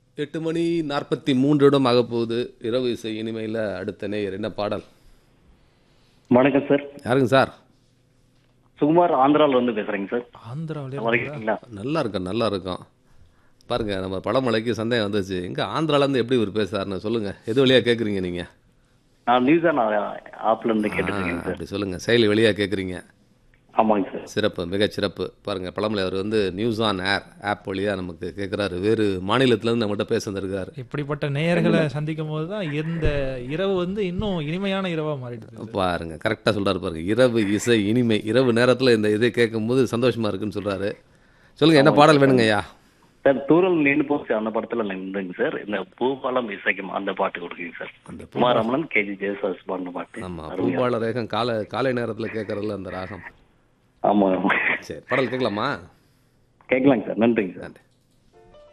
8:43 ஆகப்போகுது. இரவு இசை இனிமையில் அடுத்த நேயர் என்ன பாடல்? வணக்கம் சார். யாருங்க சார்? சுகுமார் ஆந்திரால இருந்து பேசுறேங்க சார். ஆந்திராவிலே நல்லா இருக்கீங்களா? இருக்கீங்களா? நல்லா இருக்கும், நல்லா இருக்கும். பாருங்க, நம்ம படமலைக்கு சந்தேகம் வந்துச்சு. எங்க ஆந்திராலேருந்து எப்படி இவர் பேசுறாருன்னு சொல்லுங்க. எது வழியா கேட்குறீங்க நீங்க? நான் நியூஸ் தான் ஆப்ல இருந்து கேட்டுட்டு இருக்கேங்க சார். அப்படி சொல்லுங்க. செயலி வழியா கேட்குறீங்க. ஆமாங்க சார். சிறப்பு, மிகச் சிறப்பு. பாருங்க, படமலை அவர் வந்து நியூஸ் ஆன் ஏர் ஆப் வழியா நமக்கு கேட்குறாரு. வேறு மாநிலத்திலேருந்து நம்மகிட்ட பேச வந்திருக்காரு. இப்படிப்பட்ட நேயர்களை சந்திக்கும் போது தான் இந்த இரவு வந்து இன்னும் இனிமையான இரவா மாறிடுது. பாருங்க, கரெக்டாக சொல்றாரு பாருங்க. இரவு இசை இனிமை. இரவு நேரத்தில் இந்த இதை கேட்கும்போது சந்தோஷமா இருக்குன்னு சொல்றாரு. சொல்லுங்க, என்ன பாடல் வேணுங்க ஐயா? சார் தூரல் நின்று போச்சு அந்த படத்துல இருந்துங்க சார். இந்த பூபாலம் இசைக்கும் அந்த பாட்டு கொடுக்குங்க சார். அந்த குமாரமணன் கேஜி ஜெயசாஸ் பாடின பாட்டு. ஆமாம், பூபால ரேகம் காலை நேரத்தில் கேட்கறதுல அந்த ராகம். ஆமா ஆமா சரி, பாடல் கேட்கலாமா? கேட்கலாங்க சார். நன்றிங்க சார். நன்றி.